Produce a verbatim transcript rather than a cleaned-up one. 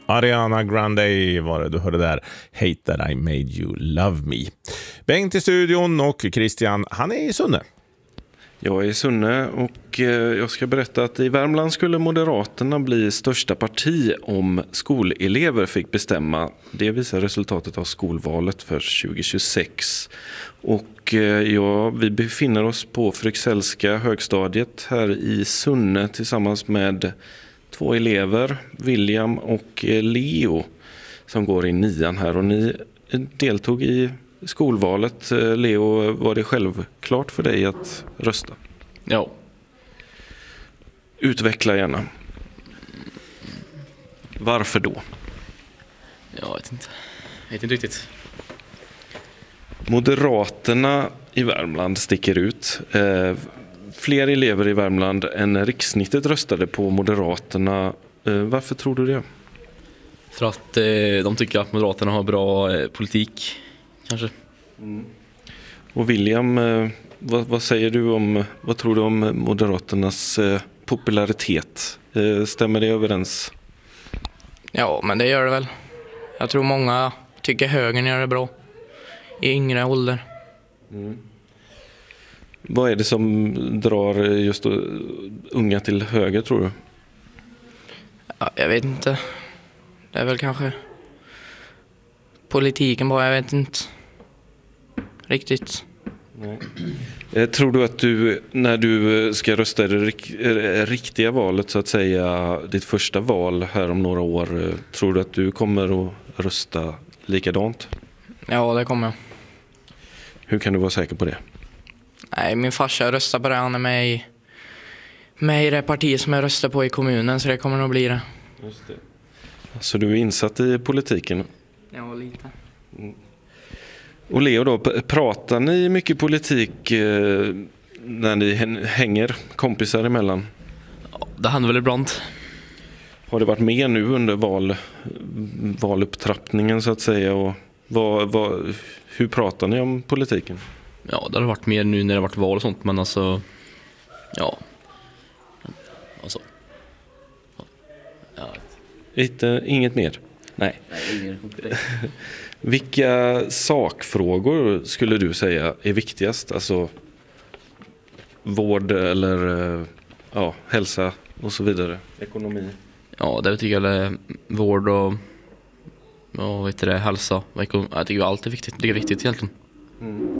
Ariana Grande var det du hörde där. Hate that I made you love me. Bengt i studion och Christian, han är i Sunne. Jag är i Sunne och jag ska berätta att i Värmland skulle Moderaterna bli största parti om skolelever fick bestämma. Det visar resultatet av skolvalet för tjugo tjugosex. Och ja, vi befinner oss på Fryxellska högstadiet här i Sunne tillsammans med två elever, William och Leo, som går i nian här. Och ni deltog i skolvalet. Leo, var det självklart för dig att rösta? Ja. Utveckla gärna. Varför då? Jag vet inte. Jag vet inte riktigt. Moderaterna i Värmland sticker ut. Eh, fler elever i Värmland än rikssnittet röstade på Moderaterna. Eh, varför tror du det? För att eh, de tycker att Moderaterna har bra eh, politik, kanske. Mm. Och William, eh, vad, vad säger du om, vad tror du om Moderaternas eh, popularitet? Eh, stämmer det överens? Ja, men det gör det väl. Jag tror många tycker högern gör det bra i yngre ålder. Mm. Vad är det som drar just då, unga till höger, tror du? Ja, jag vet inte. Det är väl kanske politiken bara, jag vet inte riktigt. Nej. Eh, tror du att du, när du ska rösta i det rik- eh, riktiga valet, så att säga, ditt första val här om några år, eh, tror du att du kommer att rösta likadant? Ja, det kommer jag. Hur kan du vara säker på det? Nej, min farsa röstar på det. Han är med i, med i det parti som jag röstar på i kommunen, så det kommer nog bli det. Just det. Så du är insatt i politiken? Ja, lite. Mm. Och Leo då, pratar ni mycket politik eh, när ni hänger kompisar emellan? Ja, det händer väl ibland. Har det varit mer nu under val, valupptrappningen, så att säga? Och vad, vad, hur pratar ni om politiken? Ja, det har varit mer nu när det har varit val och sånt, men alltså, ja. Alltså. Ja. Inte, inget mer? Nej. Nej, Vilka sakfrågor skulle du säga är viktigast? Alltså vård eller ja, hälsa och så vidare. Ekonomi. Ja, det tycker jag är vård och ja, vet du det, hälsa. Jag tycker allt är viktigt. Det är viktigt egentligen. Mm.